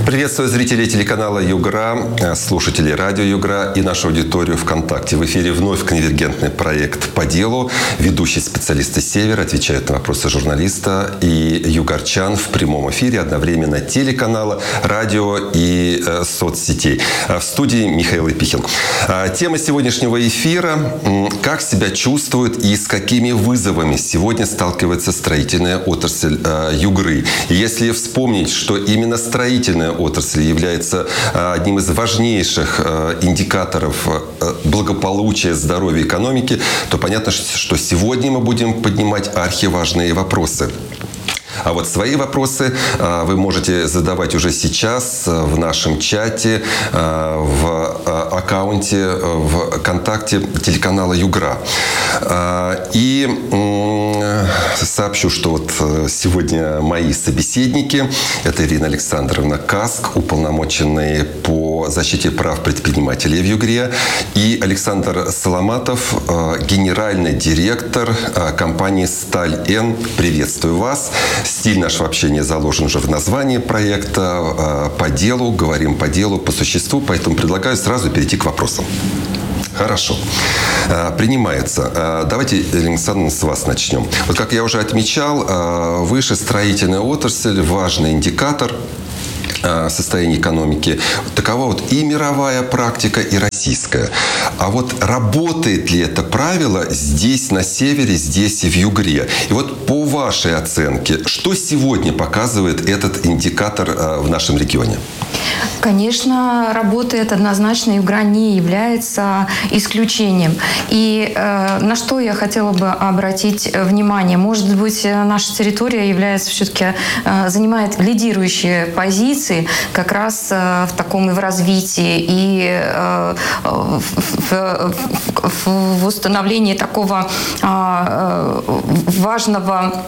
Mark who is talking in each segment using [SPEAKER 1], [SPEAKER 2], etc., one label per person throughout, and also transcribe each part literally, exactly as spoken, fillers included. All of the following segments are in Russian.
[SPEAKER 1] Приветствую зрителей телеканала Югра, слушателей радио Югра и нашу аудиторию ВКонтакте. В эфире вновь конвергентный проект «По делу». Ведущие специалисты «Север» отвечают на вопросы журналиста и югорчан в прямом эфире одновременно телеканала, радио и э, соцсетей. В студии Михаил Епихин. Тема сегодняшнего эфира – как себя чувствует и с какими вызовами сегодня сталкивается строительная отрасль э, Югры. И если вспомнить, что именно строительная отрасль является одним из важнейших индикаторов благополучия, здоровья экономики, то понятно, что сегодня мы будем поднимать архиважные вопросы. А вот свои вопросы вы можете задавать уже сейчас в нашем чате, в аккаунте ВКонтакте телеканала Югра. И сообщу, что вот сегодня мои собеседники – это Ирина Александровна Каск, уполномоченный по защите прав предпринимателей в Югре, и Александр Соломатов, генеральный директор компании «Сталь-Н». Приветствую вас. Стиль нашего общения заложен уже в названии проекта. По делу, говорим по делу, по существу, поэтому предлагаю сразу перейти к вопросам. Хорошо. Принимается. Давайте, Ирина Александровна, с вас начнем. Вот как я уже отмечал, выше строительная отрасль – важный индикатор состояния экономики. Такова вот и мировая практика, и российская. А вот работает ли это правило здесь, на севере, здесь и в Югре? И вот по вашей оценке, что сегодня показывает этот индикатор в нашем регионе?
[SPEAKER 2] Конечно, работает однозначно. Югра не является исключением. И э, на что я хотела бы обратить внимание? Может быть, наша территория является все-таки, э, занимает лидирующие позиции как раз э, в таком и в развитии, и э, в, в, в, в установлении такого э, важного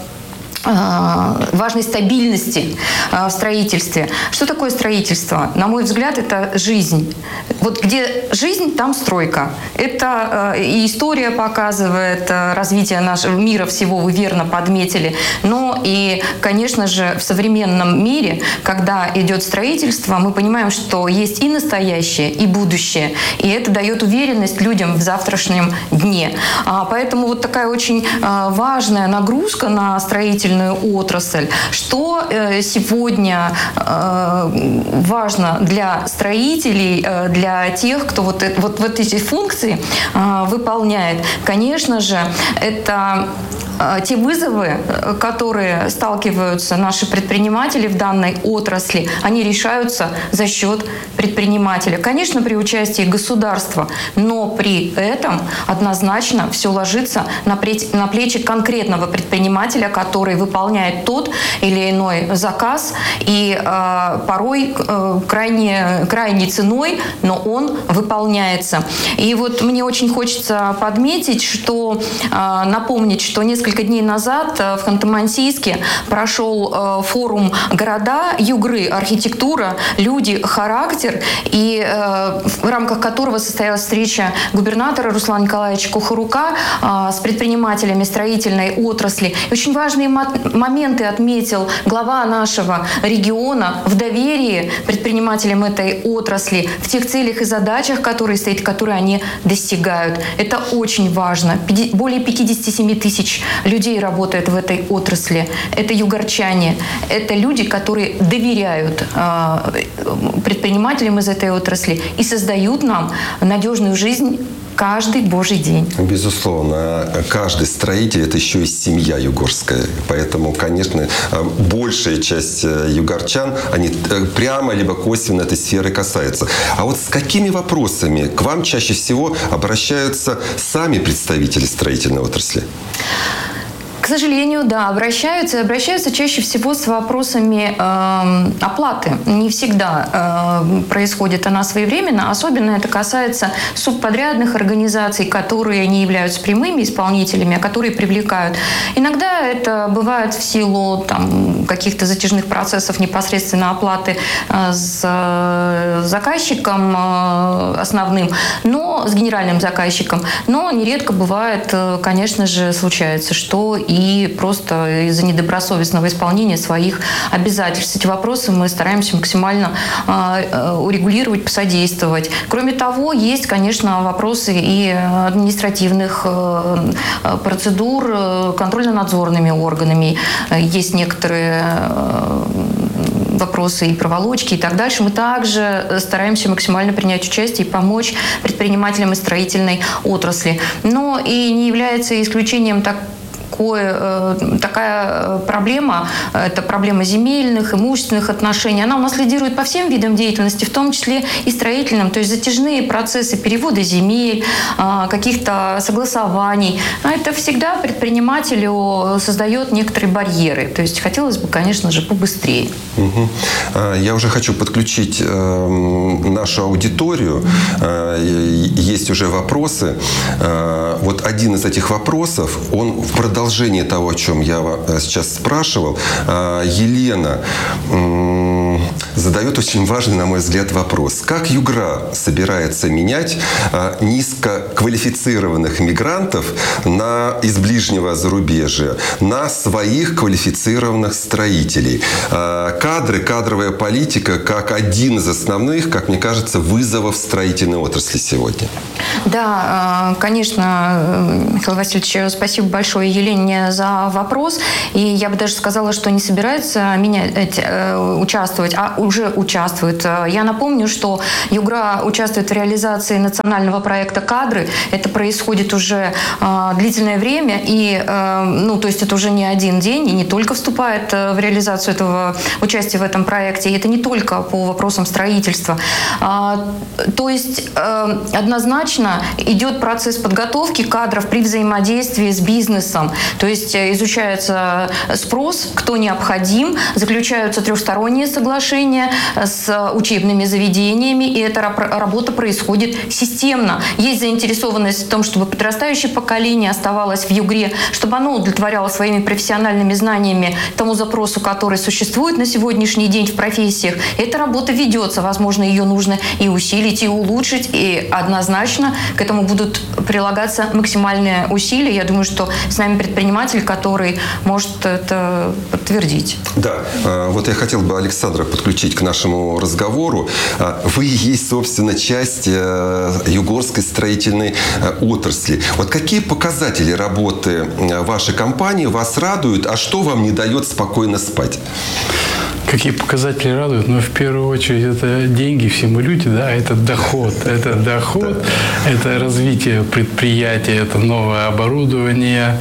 [SPEAKER 2] важной стабильности в строительстве. Что такое строительство? На мой взгляд, это жизнь. Вот где жизнь, там стройка. Это и история показывает развитие нашего мира всего, вы верно подметили. Но и, конечно же, в современном мире, когда идет строительство, мы понимаем, что есть и настоящее, и будущее. И это дает уверенность людям в завтрашнем дне. Поэтому вот такая очень важная нагрузка на строительство отрасль. Что сегодня важно для строителей, для тех, кто вот, вот, вот эти функции выполняет? Конечно же, это те вызовы, которые сталкиваются наши предприниматели в данной отрасли, они решаются за счет предпринимателя. Конечно, при участии государства, но при этом однозначно все ложится на плечи конкретного предпринимателя, который выполняет тот или иной заказ, и э, порой э, крайне, крайней ценой, но он выполняется. И вот мне очень хочется подметить, что, э, напомнить, что несколько дней назад в Ханты-Мансийске прошел э, форум «Города Югры. Архитектура, люди, характер», и э, в рамках которого состоялась встреча губернатора Руслана Николаевича Кухарука э, с предпринимателями строительной отрасли. И очень важные моменты отметил глава нашего региона в доверии предпринимателям этой отрасли, в тех целях и задачах, которые стоят, которые они достигают. Это очень важно. Более пятьдесят семь тысяч людей работает в этой отрасли. Это югорчане. Это люди, которые доверяют предпринимателям из этой отрасли и создают нам надежную жизнь каждый божий день.
[SPEAKER 1] Безусловно. Каждый строитель – это еще и семья югорская. Поэтому, конечно, большая часть югорчан, они прямо либо косвенно этой сферы касаются. А вот с какими вопросами к вам чаще всего обращаются сами представители строительной отрасли?
[SPEAKER 2] К сожалению, да, обращаются. И обращаются чаще всего с вопросами э, оплаты. Не всегда э, происходит она своевременно. Особенно это касается субподрядных организаций, которые не являются прямыми исполнителями, а которые привлекают. Иногда это бывает в силу там, каких-то затяжных процессов непосредственно оплаты э, с заказчиком э, основным, но с генеральным заказчиком. Но нередко бывает, э, конечно же, случается, что и просто из-за недобросовестного исполнения своих обязательств. Эти вопросы мы стараемся максимально урегулировать, посодействовать. Кроме того, есть, конечно, вопросы и административных процедур контрольно-надзорными органами. Есть некоторые вопросы и проволочки и так дальше. Мы также стараемся максимально принять участие и помочь предпринимателям из строительной отрасли. Но и не является исключением так такая проблема, это проблема земельных, имущественных отношений, она у нас лидирует по всем видам деятельности, в том числе и строительным, то есть затяжные процессы перевода земель, каких-то согласований. Это всегда предпринимателю создает некоторые барьеры. То есть хотелось бы, конечно же, побыстрее.
[SPEAKER 1] Угу. Я уже хочу подключить нашу аудиторию. Есть уже вопросы. Вот один из этих вопросов, он в продолжении Продолжение того, о чем я сейчас спрашивал, Елена задает очень важный, на мой взгляд, вопрос. Как Югра собирается менять низкоквалифицированных мигрантов на, из ближнего зарубежья на своих квалифицированных строителей? Кадры, кадровая политика как один из основных, как мне кажется, вызовов строительной отрасли сегодня.
[SPEAKER 2] Да, конечно, Михаил Васильевич, спасибо большое Елене за вопрос. И я бы даже сказала, что не собирается менять, участвовать, а уже участвует. Я напомню, что Югра участвует в реализации национального проекта «Кадры». Это происходит уже длительное время. И, ну, то есть это уже не один день и не только вступает в реализацию этого участия в этом проекте. И это не только по вопросам строительства. То есть однозначно идет процесс подготовки кадров при взаимодействии с бизнесом. То есть изучается спрос, кто необходим, заключаются трехсторонние соглашения с учебными заведениями, и эта работа происходит системно. Есть заинтересованность в том, чтобы подрастающее поколение оставалось в Югре, чтобы оно удовлетворяло своими профессиональными знаниями тому запросу, который существует на сегодняшний день в профессиях. Эта работа ведется, возможно, ее нужно и усилить, и улучшить, и однозначно к этому будут прилагаться максимальные усилия. Я думаю, что с нами предприниматель, который может это подтвердить.
[SPEAKER 1] Да, вот я хотел бы Александра подключить к нашему разговору. Вы и есть, собственно, часть югорской строительной отрасли. Вот какие показатели работы вашей компании вас радуют, а что вам не дает спокойно спать?
[SPEAKER 3] Какие показатели радуют? Ну, в первую очередь, это деньги, все мы люди, да, это доход. Это доход, это развитие предприятия, это новое оборудование,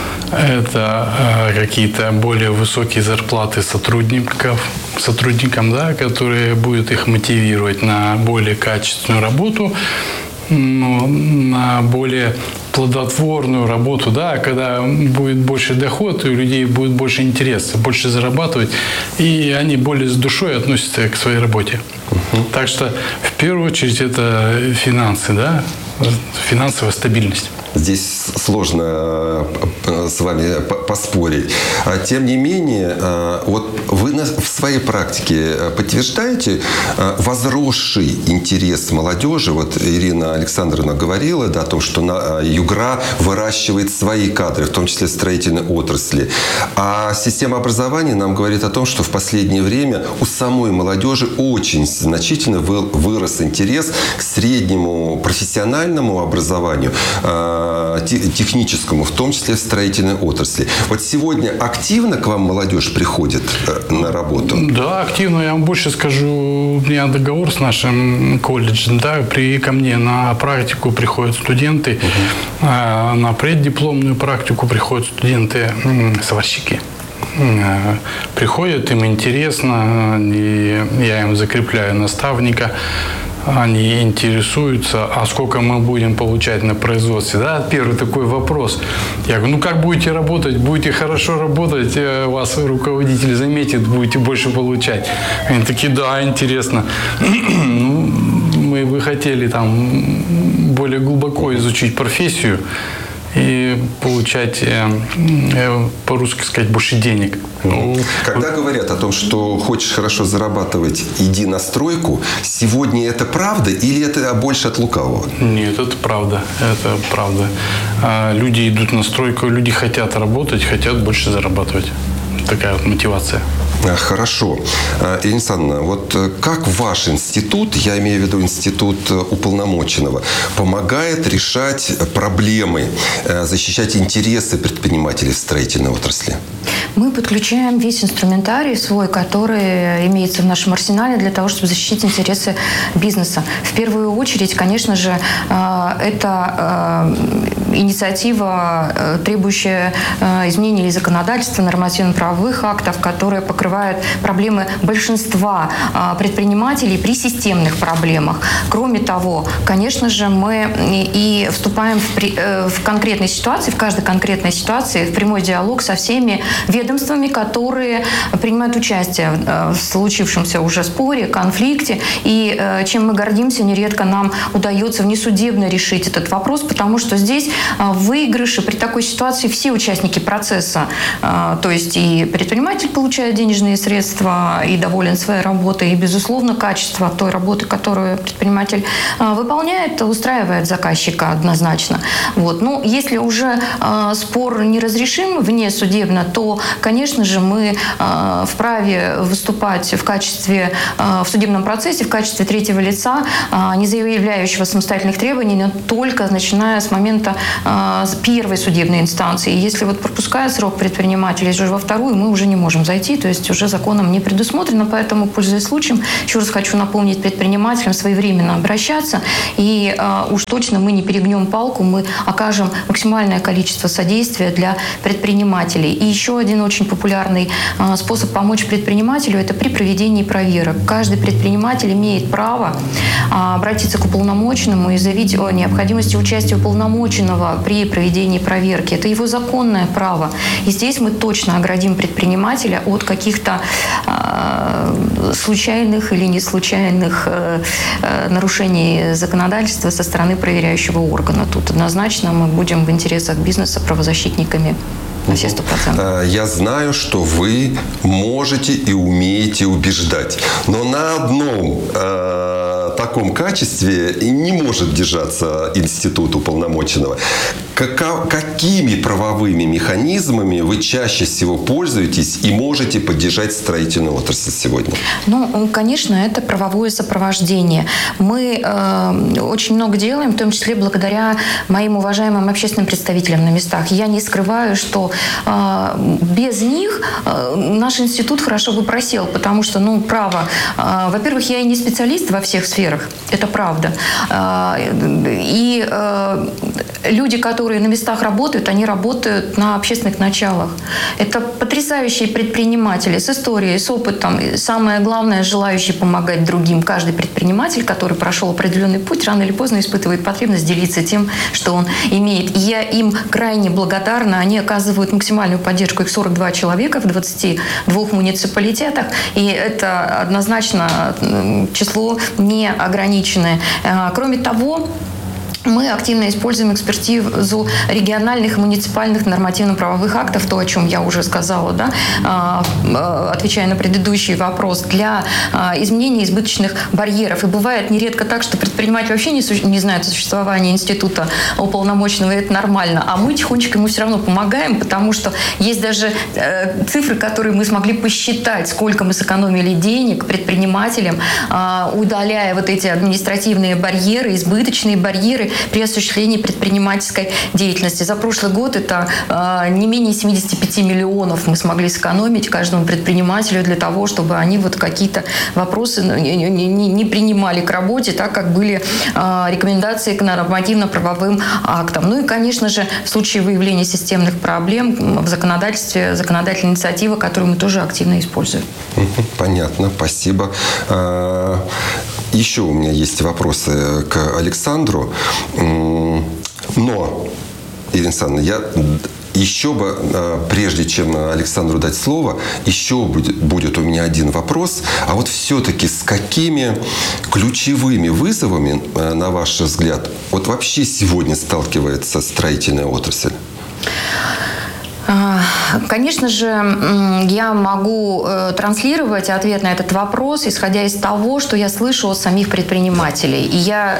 [SPEAKER 3] это э, какие-то более высокие зарплаты сотрудников, сотрудникам, да, которые будут их мотивировать на более качественную работу, ну, на более плодотворную работу, да, когда будет больше доход, и у людей будет больше интереса, больше зарабатывать, и они более с душой относятся к своей работе. Uh-huh. Так что в первую очередь это финансы, да, финансовая стабильность.
[SPEAKER 1] Здесь сложно с вами поспорить. Тем не менее, вот вы в своей практике подтверждаете возросший интерес молодежи? Вот Ирина Александровна говорила, да, о том, что Югра выращивает свои кадры, в том числе в строительной отрасли. А система образования нам говорит о том, что в последнее время у самой молодежи очень значительно вырос интерес к среднему профессиональному образованию, техническому, в том числе в строительной отрасли. Вот сегодня активно к вам молодежь приходит на работу?
[SPEAKER 3] Да, активно. Я вам больше скажу. У меня договор с нашим колледжем. Да, при, ко мне на практику приходят студенты, угу. а на преддипломную практику приходят студенты, сварщики. Приходят, им интересно, и я им закрепляю наставника. Они интересуются, а сколько мы будем получать на производстве. Да? Первый такой вопрос. Я говорю, ну как будете работать? Будете хорошо работать, вас руководитель заметит, будете больше получать. Они такие, да, интересно. Ну, мы бы хотели там более глубоко изучить профессию. и получать, по-русски сказать, больше денег.
[SPEAKER 1] Когда говорят о том, что хочешь хорошо зарабатывать, иди на стройку, сегодня это правда или это больше от лукавого?
[SPEAKER 3] Нет, это правда. Это правда. Люди идут на стройку, люди хотят работать, хотят больше зарабатывать. Такая вот мотивация.
[SPEAKER 1] Хорошо. Ирина Александровна, вот как ваш институт, я имею в виду институт уполномоченного, помогает решать проблемы, защищать интересы предпринимателей в строительной отрасли?
[SPEAKER 2] Мы подключаем весь инструментарий свой, который имеется в нашем арсенале для того, чтобы защитить интересы бизнеса. В первую очередь, конечно же, это инициатива, требующая изменений законодательства, нормативно-правовых актов, которые покрывают проблемы большинства предпринимателей при системных проблемах. Кроме того, конечно же, мы и вступаем в, при, в конкретной ситуации, в каждой конкретной ситуации, в прямой диалог со всеми ведомствами, которые принимают участие в случившемся уже споре, конфликте. И чем мы гордимся, нередко нам удается внесудебно решить этот вопрос, потому что здесь в выигрыше при такой ситуации все участники процесса. То есть и предприниматель получает денежные средства и доволен своей работой, и, безусловно, качество той работы, которую предприниматель выполняет, устраивает заказчика однозначно. Вот. Ну, если уже спор неразрешим внесудебно, то, конечно же, мы э, вправе выступать в качестве, э, в судебном процессе, в качестве третьего лица, э, не заявляющего самостоятельных требований, но только начиная с момента э, первой судебной инстанции. И если вот пропуская срок предпринимателя уже во вторую, мы уже не можем зайти, то есть уже законом не предусмотрено, поэтому, пользуясь случаем, еще раз хочу напомнить предпринимателям своевременно обращаться, и э, уж точно мы не перегнем палку, мы окажем максимальное количество содействия для предпринимателей. И еще один очень популярный э, способ помочь предпринимателю – это при проведении проверок. Каждый предприниматель имеет право э, обратиться к уполномоченному и заявить о необходимости участия уполномоченного при проведении проверки. Это его законное право. И здесь мы точно оградим предпринимателя от каких-то э, случайных или не случайных э, э, нарушений законодательства со стороны проверяющего органа. Тут однозначно мы будем в интересах бизнеса правозащитниками. На все сто процентов.
[SPEAKER 1] Я знаю, что вы можете и умеете убеждать. Но на одном э, таком качестве не может держаться институт уполномоченного. Как, какими правовыми механизмами вы чаще всего пользуетесь и можете поддержать строительную отрасль сегодня?
[SPEAKER 2] Ну, конечно, это правовое сопровождение. Мы э, очень много делаем, в том числе благодаря моим уважаемым общественным представителям на местах. Я не скрываю, что э, без них э, наш институт хорошо бы просел, потому что, ну, право, э, во-первых, я и не специалист во всех сферах, это правда. Э, и э, люди, которые которые на местах работают, они работают на общественных началах. Это потрясающие предприниматели с историей, с опытом. И самое главное, желающие помогать другим. Каждый предприниматель, который прошел определенный путь, рано или поздно испытывает потребность делиться тем, что он имеет. И я им крайне благодарна. Они оказывают максимальную поддержку. Их сорок два человека в двадцати двух муниципалитетах. И это однозначно число неограниченное. Кроме того, мы активно используем экспертизу региональных и муниципальных нормативно-правовых актов, то, о чем я уже сказала, да, отвечая на предыдущий вопрос, для изменения избыточных барьеров. И бывает нередко так, что предприниматель вообще не, су- не знает о существовании института уполномоченного, и это нормально. А мы тихонечко ему все равно помогаем, потому что есть даже э, цифры, которые мы смогли посчитать, сколько мы сэкономили денег предпринимателям, э, удаляя вот эти административные барьеры, избыточные барьеры при осуществлении предпринимательской деятельности. За прошлый год это э, не менее семьдесят пять миллионов мы смогли сэкономить каждому предпринимателю для того, чтобы они вот какие-то вопросы не, не, не принимали к работе, так как были э, рекомендации к нормативно-правовым актам. Ну и, конечно же, в случае выявления системных проблем в законодательстве, законодательная инициатива, которую мы тоже активно используем.
[SPEAKER 1] Понятно, спасибо. Еще у меня есть вопросы к Александру. Но, Ирина Александровна, я еще бы, прежде чем Александру дать слово, еще будет, будет у меня один вопрос. А вот все-таки с какими ключевыми вызовами, на ваш взгляд, вот вообще сегодня сталкивается строительная отрасль?
[SPEAKER 2] Конечно же, я могу транслировать ответ на этот вопрос, исходя из того, что я слышу от самих предпринимателей. И я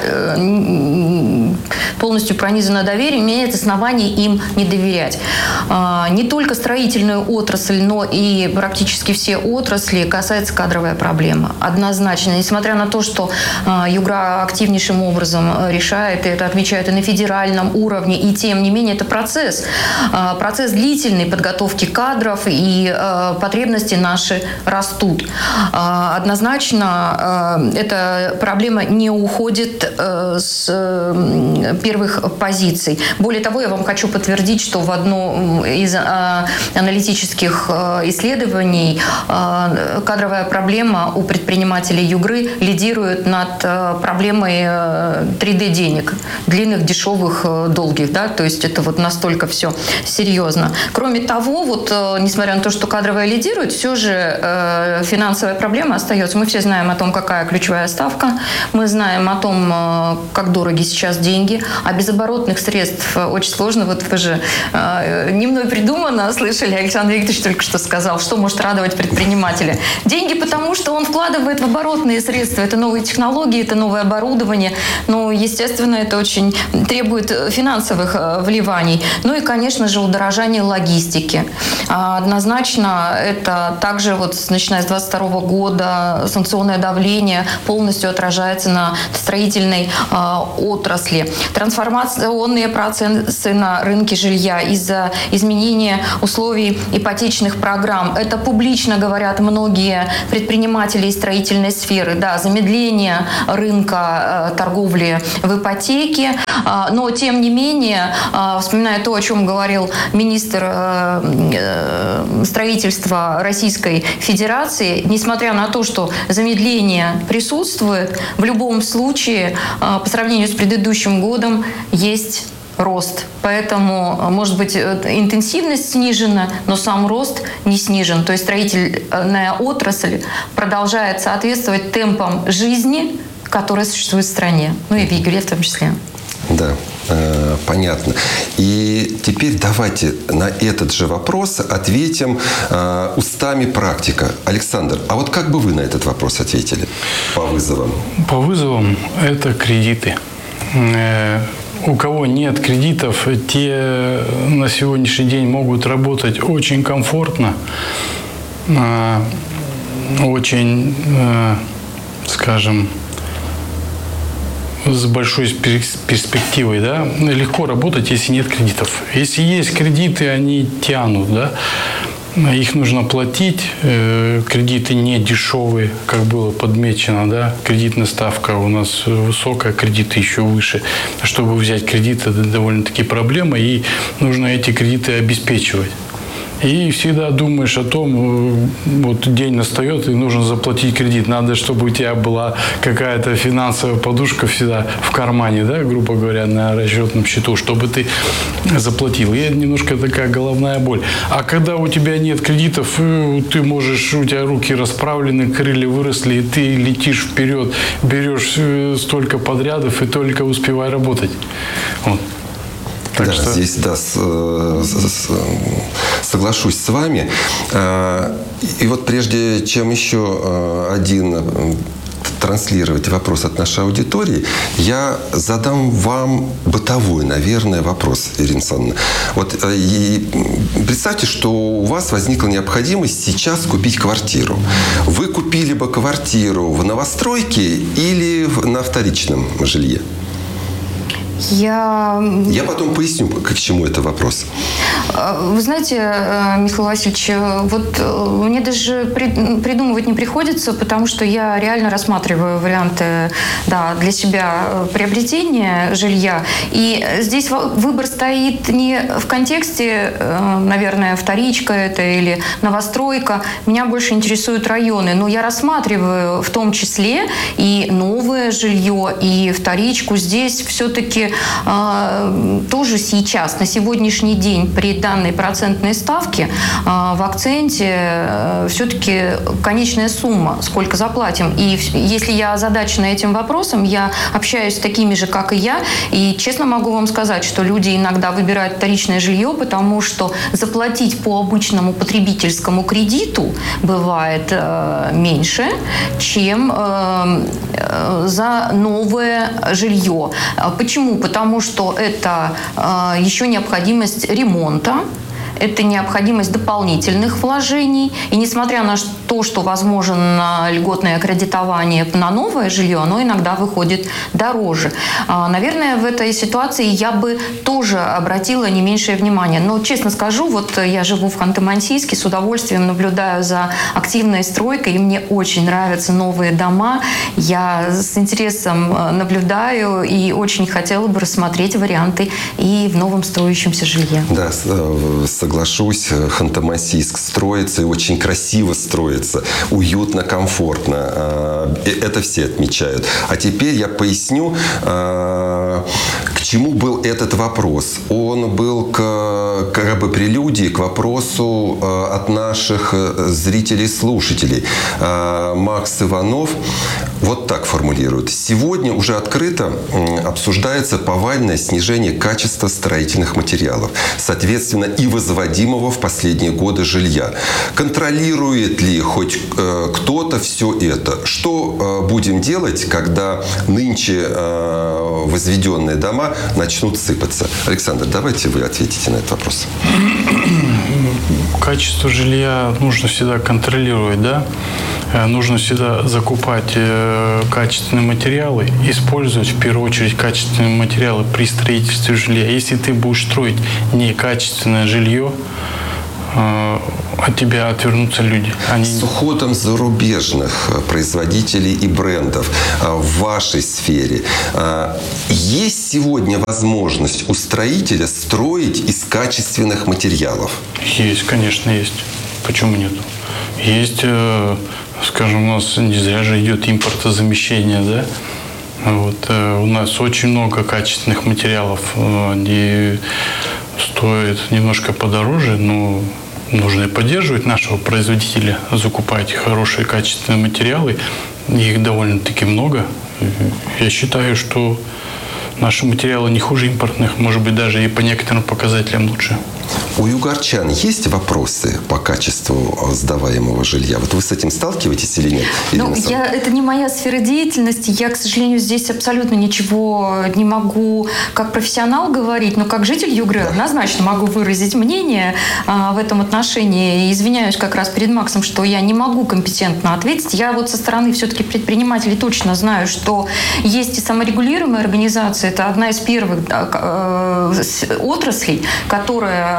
[SPEAKER 2] полностью пронизана доверием, у меня нет оснований им не доверять. Не только строительную отрасль, но и практически все отрасли касается кадровая проблема. Однозначно. Несмотря на то, что Югра активнейшим образом решает, и это отмечают и на федеральном уровне, и тем не менее это процесс. Процесс длительный, подготовки кадров, и э, потребности наши растут. Э, однозначно э, эта проблема не уходит э, с э, первых позиций. Более того, я вам хочу подтвердить, что в одном из э, аналитических э, исследований э, кадровая проблема у предпринимателей Югры лидирует над э, проблемой э, три дэ денег, длинных, дешевых, э, долгих. Да? То есть это вот настолько все серьезно. Кроме того, вот, э, несмотря на то, что кадровая лидирует, все же э, финансовая проблема остается. Мы все знаем о том, какая ключевая ставка. Мы знаем о том, э, как дороги сейчас деньги. А без оборотных средств очень сложно. Вот вы же э, не мной придумано, слышали, Александр Викторович только что сказал, что может радовать предпринимателя. Деньги, потому что он вкладывает в оборотные средства. Это новые технологии, это новое оборудование. Ну, естественно, это очень требует финансовых э, вливаний. Ну и, конечно же, удорожание логистики. Однозначно, это также, вот, начиная с двадцать второго года, санкционное давление полностью отражается на строительной э, отрасли. Трансформационные процессы на рынке жилья из-за изменения условий ипотечных программ. Это публично говорят многие предприниматели из строительной сферы. Да, замедление рынка э, торговли в ипотеке. Э, но, тем не менее, э, вспоминая то, о чем говорил министр строительства Российской Федерации, несмотря на то, что замедление присутствует, в любом случае по сравнению с предыдущим годом есть рост. Поэтому, может быть, интенсивность снижена, но сам рост не снижен. То есть строительная отрасль продолжает соответствовать темпам жизни, которые существуют в стране, ну и в Югре в том числе.
[SPEAKER 1] Да, э, понятно. И теперь давайте на этот же вопрос ответим э, устами практика. Александр, а вот как бы вы на этот вопрос ответили по вызовам?
[SPEAKER 3] По вызовам это кредиты. Э, у кого нет кредитов, те на сегодняшний день могут работать очень комфортно, э, очень, э, скажем, с большой перспективой, да, легко работать, если нет кредитов. Если есть кредиты, они тянут, да, их нужно платить, кредиты не дешевые, как было подмечено, да, кредитная ставка у нас высокая, кредиты еще выше. Чтобы взять кредит, это довольно-таки проблема, и нужно эти кредиты обеспечивать. И всегда думаешь о том, вот день настает, и нужно заплатить кредит. Надо, чтобы у тебя была какая-то финансовая подушка всегда в кармане, да, грубо говоря, на расчетном счету, чтобы ты заплатил. И это немножко такая головная боль. А когда у тебя нет кредитов, ты можешь, у тебя руки расправлены, крылья выросли, и ты летишь вперед, берешь столько подрядов и только успевай работать. Вот. Так
[SPEAKER 1] да,
[SPEAKER 3] что...
[SPEAKER 1] здесь да, с, с, соглашусь с вами. И вот прежде чем еще один транслировать вопрос от нашей аудитории, я задам вам бытовой, наверное, вопрос, Ирина Александровна. Вот и представьте, что у вас возникла необходимость сейчас купить квартиру. Вы купили бы квартиру в новостройке или на вторичном жилье?
[SPEAKER 2] Я...
[SPEAKER 1] Я потом поясню, к чему это вопрос.
[SPEAKER 2] Вы знаете, Михаил Васильевич, вот мне даже придумывать не приходится, потому что я реально рассматриваю варианты, да, для себя приобретения жилья. И здесь выбор стоит не в контексте, наверное, вторичка это или новостройка. Меня больше интересуют районы. Но я рассматриваю в том числе и новое жилье, и вторичку. Здесь все-таки тоже сейчас, на сегодняшний день, при своей данной процентной ставки в акценте все-таки конечная сумма, сколько заплатим. И если я озадачена этим вопросом, я общаюсь с такими же, как и я, и честно могу вам сказать, что люди иногда выбирают вторичное жилье, потому что заплатить по обычному потребительскому кредиту бывает э, меньше, чем э, э, за новое жилье. Почему? Потому что это э, еще необходимость ремонта, это необходимость дополнительных вложений. И несмотря на то, что возможно льготное кредитование на новое жилье, оно иногда выходит дороже. Наверное, в этой ситуации я бы тоже обратила не меньшее внимание. Но, честно скажу, вот я живу в Ханты-Мансийске, с удовольствием наблюдаю за активной стройкой, и мне очень нравятся новые дома. Я с интересом наблюдаю и очень хотела бы рассмотреть варианты и в новом строящемся жилье.
[SPEAKER 1] Да, соглашусь, Ханты-Мансийск строится и очень красиво строится, уютно, комфортно. Это все отмечают. А теперь я поясню, к чему был этот вопрос. Он был к, как бы прелюдией к вопросу от наших зрителей и слушателей. Макс Иванов вот так формулирует. Сегодня уже открыто обсуждается повальное снижение качества строительных материалов, соответственно, и возводимого в последние годы жилья. Контролирует ли хоть э, кто-то все это? Что э, будем делать, когда нынче э, возведенные дома начнут сыпаться? Александр, давайте вы ответите на этот вопрос.
[SPEAKER 3] Качество жилья нужно всегда контролировать, да? Нужно всегда закупать э, качественные материалы, использовать в первую очередь качественные материалы при строительстве жилья. Если ты будешь строить некачественное жилье, э, от тебя отвернутся люди. Они...
[SPEAKER 1] С уходом зарубежных производителей и брендов в вашей сфере есть сегодня возможность у строителя строить из качественных материалов?
[SPEAKER 3] Есть, конечно, есть. Почему нет? Есть, э, скажем, у нас не зря же идет импортозамещение, да? Вот, э, у нас очень много качественных материалов, они стоят немножко подороже, но нужно и поддерживать нашего производителя, закупать хорошие качественные материалы. Их довольно-таки много. Я считаю, что наши материалы не хуже импортных, может быть, даже и по некоторым показателям лучше.
[SPEAKER 1] У югорчан есть вопросы по качеству сдаваемого жилья? Вот вы с этим сталкиваетесь или нет?
[SPEAKER 2] Ну, я, это не моя сфера деятельности. Я, к сожалению, здесь абсолютно ничего не могу как профессионал говорить, но как житель Югры да. однозначно могу выразить мнение а, в этом отношении. И извиняюсь как раз перед Максом, что я не могу компетентно ответить. Я вот со стороны все-таки предпринимателей точно знаю, что есть и саморегулируемая организация. Это одна из первых да, отраслей, которая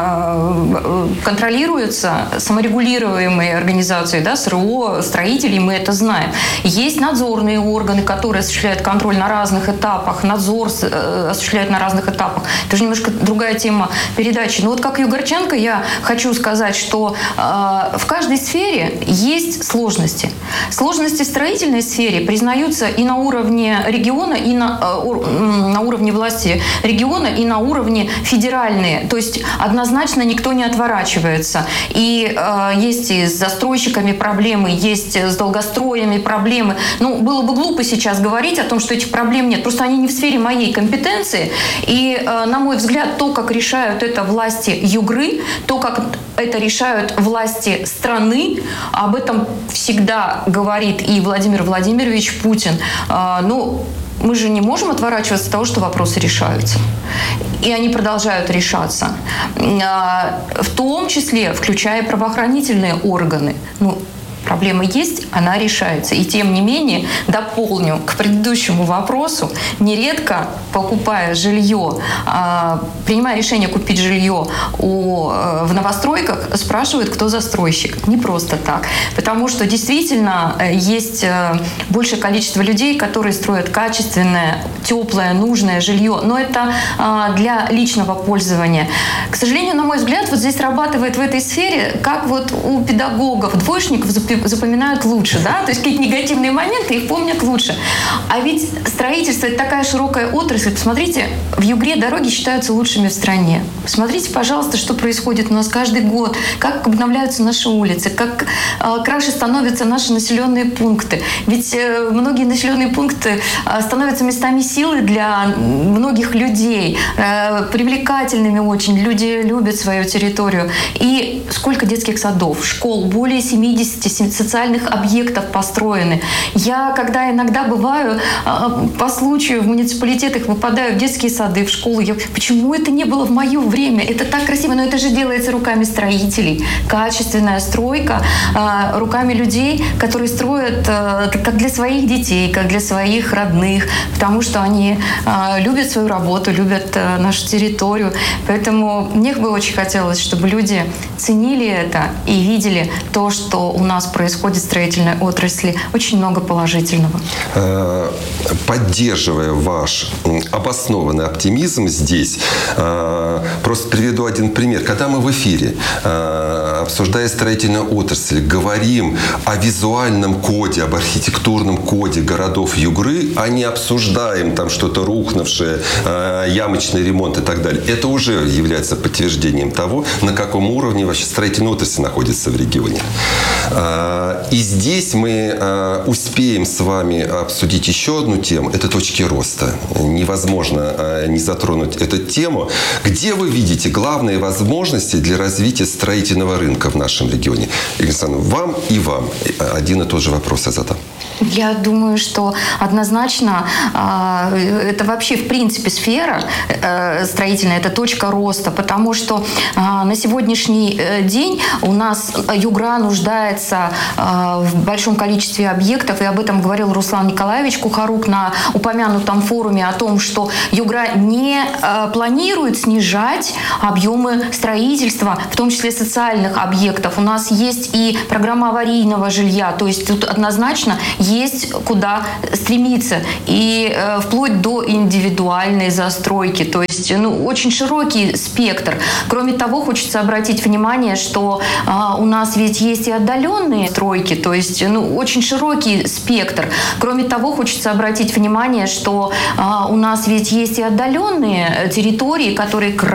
[SPEAKER 2] контролируется саморегулируемой организацией, да, СРО, строителей, мы это знаем. Есть надзорные органы, которые осуществляют контроль на разных этапах, надзор осуществляют на разных этапах. Это же немножко другая тема передачи. Но вот как югорчанка я хочу сказать, что э, в каждой сфере есть сложности. Сложности в строительной сфере признаются и на уровне региона, и на, э, на уровне власти региона, и на уровне федеральные. То есть однозначно никто не отворачивается. И э, есть и с застройщиками проблемы, есть с долгостроями проблемы. Ну, было бы глупо сейчас говорить о том, что этих проблем нет. Просто они не в сфере моей компетенции. И, э, на мой взгляд, то, как решают это власти Югры, то, как это решают власти страны, об этом всегда говорит и Владимир Владимирович Путин. Э, ну, мы же не можем отворачиваться от того, что вопросы решаются. И они продолжают решаться. В том числе, включая правоохранительные органы. Ну, проблема есть, она решается. И тем не менее, дополню к предыдущему вопросу, нередко, покупая жилье, принимая решение купить жилье у, в новостройках, спрашивают, кто застройщик. Не просто так. Потому что действительно есть большее количество людей, которые строят качественное, теплое, нужное жилье. Но это для личного пользования. К сожалению, на мой взгляд, вот здесь срабатывает в этой сфере, как вот у педагогов, двоечников запивают ситуации запоминают лучше, да, то есть какие-то негативные моменты их помнят лучше. А ведь строительство – это такая широкая отрасль. Посмотрите, в Югре дороги считаются лучшими в стране. Посмотрите, пожалуйста, что происходит у нас каждый год, как обновляются наши улицы, как э, краше становятся наши населенные пункты. Ведь э, многие населенные пункты э, становятся местами силы для многих людей, э, привлекательными очень. Люди любят свою территорию. И сколько детских садов, школ, более семидесяти социальных объектов построены. Я, когда иногда бываю, э, по случаю в муниципалитетах выпадаю в детские сады, в школу, я, почему это не было в мое время? Это так красиво, но это же делается руками строителей. Качественная стройка э, руками людей, которые строят э, как для своих детей, как для своих родных, потому что они э, любят свою работу, любят э, нашу территорию. Поэтому мне бы очень хотелось, чтобы люди ценили это и видели то, что у нас происходит в строительной отрасли. Очень много положительного.
[SPEAKER 1] Поддерживая ваш обоснованный оптимизм здесь, просто приведу один пример. Когда мы в эфире, обсуждая строительную отрасль, говорим о визуальном коде, об архитектурном коде городов Югры, а не обсуждаем там что-то рухнувшее, ямочный ремонт и так далее, это уже является подтверждением того, на каком уровне вообще строительная отрасль находится в регионе. И здесь мы успеем с вами обсудить еще одну тему. Это точки роста. Невозможно не затронуть эту тему. Где вы видите главные возможности для развития строительного рынка в нашем регионе? Александр, вам и вам один и тот же вопрос я задам.
[SPEAKER 2] Я думаю, что однозначно э, это вообще в принципе сфера э, строительная, это точка роста, потому что э, на сегодняшний день у нас Югра нуждается э, в большом количестве объектов, и об этом говорил Руслан Николаевич Кухарук на упомянутом форуме о том, что Югра не э, планирует снижать объемы строительства, в том числе социальных объектов. У нас есть и программа аварийного жилья, то есть тут однозначно есть куда стремиться. И э, вплоть до индивидуальной застройки. То есть ну, очень широкий спектр. Кроме того, хочется обратить внимание, что э, у нас ведь есть и отдаленные стройки. То есть ну, очень широкий спектр. Кроме того, хочется обратить внимание, что э, у нас ведь есть и отдаленные территории, которые